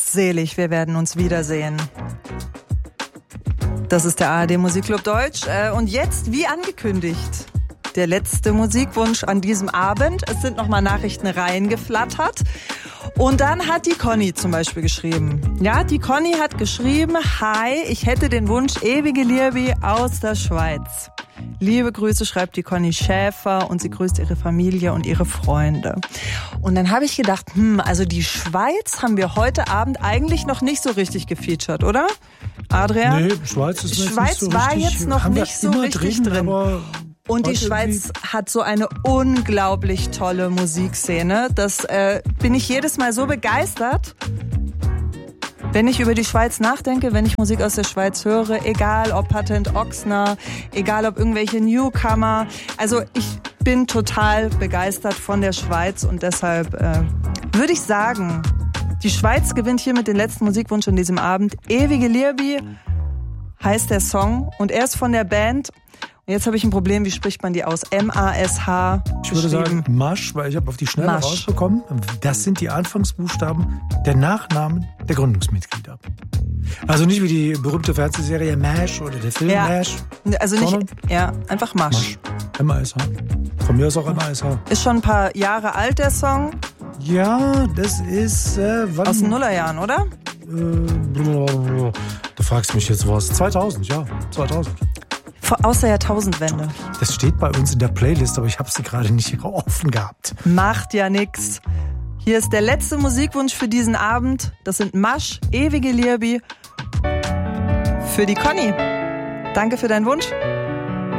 selig, wir werden uns wiedersehen. Das ist der ARD Musikclub Deutsch. Und jetzt, wie angekündigt, der letzte Musikwunsch an diesem Abend. Es sind nochmal Nachrichten reingeflattert. Und dann hat die Conny zum Beispiel geschrieben. Ja, die Conny hat geschrieben, hi, ich hätte den Wunsch ewige Liebe aus der Schweiz. Liebe Grüße, schreibt die Conny Schäfer und sie grüßt ihre Familie und ihre Freunde. Und dann habe ich gedacht, also die Schweiz haben wir heute Abend eigentlich noch nicht so richtig gefeatured, oder? Adrian? Nee, Schweiz ist Schweiz nicht so war richtig, jetzt noch nicht so richtig drin. Und die Schweiz hat so eine unglaublich tolle Musikszene. Das bin ich jedes Mal so begeistert, wenn ich über die Schweiz nachdenke, wenn ich Musik aus der Schweiz höre, egal ob Patent Ochsner, egal ob irgendwelche Newcomer. Also ich bin total begeistert von der Schweiz und deshalb würde ich sagen, die Schweiz gewinnt hier mit dem letzten Musikwunsch an diesem Abend. Ewige Liebe heißt der Song und er ist von der Band. Und jetzt habe ich ein Problem, wie spricht man die aus? M-A-S-H. Ich würde sagen Masch, weil ich habe auf die Schnelle rausbekommen. Das sind die Anfangsbuchstaben der Nachnamen der Gründungsmitglieder. Also nicht wie die berühmte Fernsehserie MASH oder der Film MASH. Also nicht, einfach Masch. M-A-S-H. Von mir aus auch M-A-S-H. Ist schon ein paar Jahre alt, der Song. Ja, das ist... wann? Aus den Nullerjahren, oder? Du fragst mich jetzt was. 2000, ja. 2000. Aus der Jahrtausendwende. Das steht bei uns in der Playlist, aber ich habe sie gerade nicht offen gehabt. Macht ja nix. Hier ist der letzte Musikwunsch für diesen Abend. Das sind Masch, ewige Liebe für die Conny. Danke für deinen Wunsch.